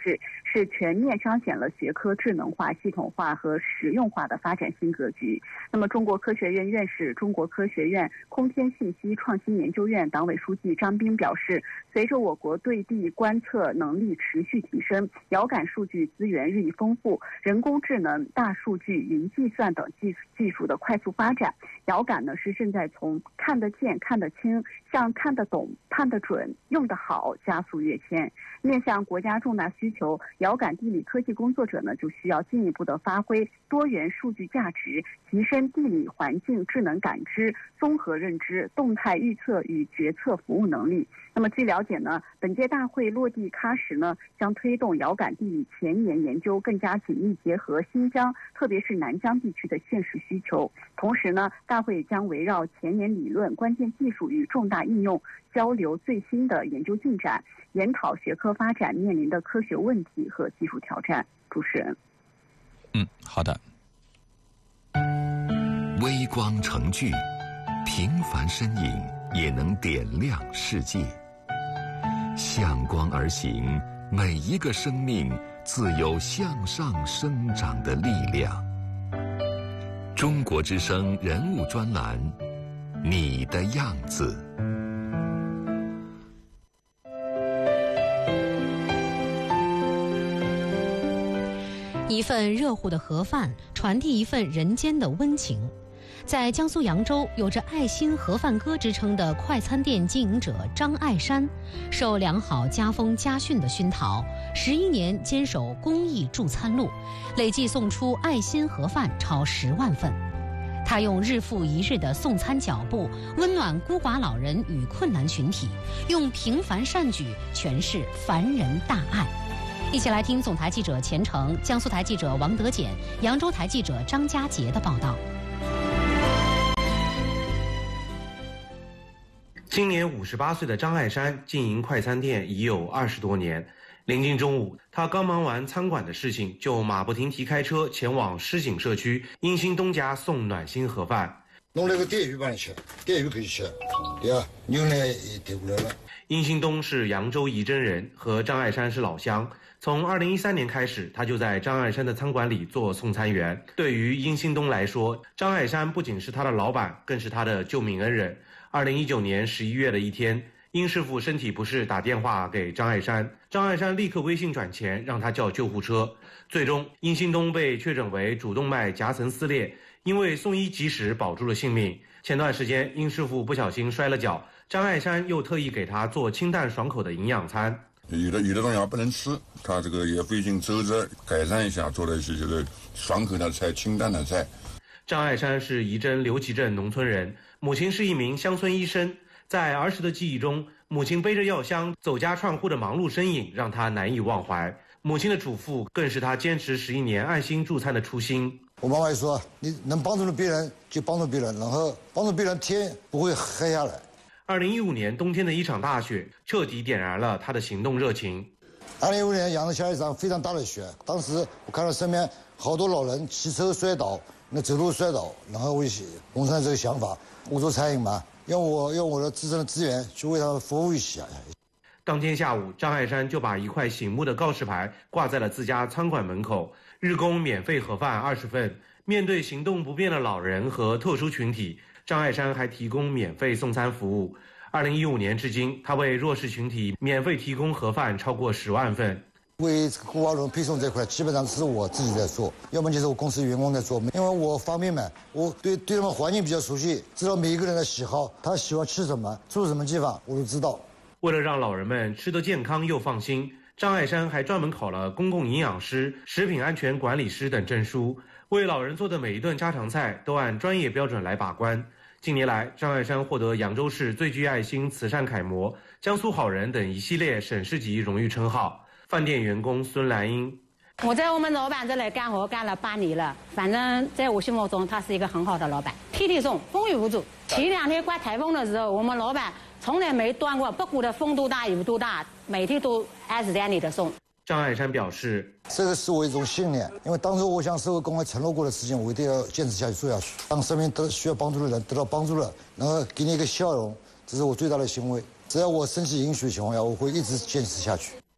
势，是全面彰显了学科智能化、系统化和实用化的发展新格局。那么，中国科学院院士、中国科学院空天信息创新研究院党委书记张斌表示，随着我国对地观测能力持续提升，遥感数据资源日益丰富，人工智能、大数据、云计算等技术的快速发展，遥感呢是正在从看得见、看得清向看得懂、判得准、用得好加速跃迁。面向国家重大需求，遥感地理科技工作者呢就需要进一步的发挥多元数据价值，提升地理环境智能感知、综合认知、动态预测与决策服务能力。那么据了解呢，本届大会落地喀什呢，将推动遥感地理前沿研究更加紧密结合新疆，特别是南疆地区的现实需求。同时呢，大会将围绕前沿理论、关键技术与重大应用交流最新的研究进展，研讨学科发展面临的科学问题和技术挑战。主持人， 好的。 微光成炬，平凡身影也能点亮世界。向光而行，每一个生命自有向上生长的力量。中国之声人物专栏，你的样子。 一份热乎的盒饭，传递一份人间的温情。在江苏扬州，有着爱心盒饭哥之称的快餐店经营者张爱山，受良好家风家训的熏陶，11年坚守公益助餐路，累计送出爱心盒饭超10万份。他用日复一日的送餐脚步，温暖孤寡老人与困难群体，用平凡善举诠释凡人大爱。一起来听总台记者钱程、江苏台记者王德简、扬州台记者张佳杰的报道。 今年58岁的张爱山经营快餐店已有20多年。临近中午，他刚忙完餐馆的事情，就马不停蹄开车前往狮井社区英兴东家送暖心盒饭。 弄那个电鱼帮你吃，电鱼可以吃，对吧？牛奶也丢过来了。 英兴东是扬州仪征人，和张爱山是老乡。从2013年开始，他就在张爱山的餐馆里做送餐员。对于英兴东来说，张爱山不仅是他的老板，更是他的救命恩人。2019年11月的一天，殷师傅身体不适，打电话给张爱山，张爱山立刻微信转钱，让他叫救护车。最终，殷兴东被确诊为主动脉夹层撕裂，因为送医及时保住了性命。前段时间，殷师傅不小心摔了跤，张爱山又特意给他做清淡爽口的营养餐。 有的东西不能吃，他这个也费劲周着改善一下，做了一些这个爽口的菜、清淡的菜。 张爱山是仪征刘集镇农村人，母亲是一名乡村医生。在儿时的记忆中，母亲背着药箱走家串户的忙碌身影让他难以忘怀。母亲的嘱咐更是他坚持11年爱心助餐的初心。 我妈妈也说，你能帮助别人就帮助别人，然后帮助别人天不会黑下来。 2015年冬天的一场大雪彻底点燃了他的行动热情。 2015年阳了下一场非常大的雪，当时我看到身边好多老人骑车摔倒，走路摔倒，然后我就萌生这个想法，我做餐饮嘛，用我的自身的资源去为他们服务一下。 当天下午，张爱山就把一块醒目的告示牌挂在了自家餐馆门口，日供免费盒饭20份。面对行动不便的老人和特殊群体，张爱山还提供免费送餐服务。2015年至今，他为弱势群体免费提供盒饭超过10万份。 为孤寡老人配送这块，基本上是我自己在做，要么就是我公司员工在做。因为我方便嘛，我对他们环境比较熟悉，知道每一个人的喜好，他喜欢吃什么，住什么地方，我都知道。 为了让老人们吃得健康又放心，张爱山还专门考了公共营养师、食品安全管理师等证书，为老人做的每一顿家常菜都按专业标准来把关。近年来，张爱山获得扬州市最具爱心慈善楷模、江苏好人等一系列省市级荣誉称号。饭店员工孙兰英， 我在我们老板这里干活干了8年了，反正在我心目中他是一个很好的老板，天天送，风雨无阻。前2天刮台风的时候，我们老板从来没断过，不管的风多大雨多大，每天都按时按点的送。 张爱山表示， 这个是我一种信念，因为当初我向社会公开承诺过的事情，我一定要坚持下去做下去，让身边需要帮助的人得到帮助了，然后给你一个笑容，这是我最大的欣慰。只要我身体允许的情况下，我会一直坚持下去。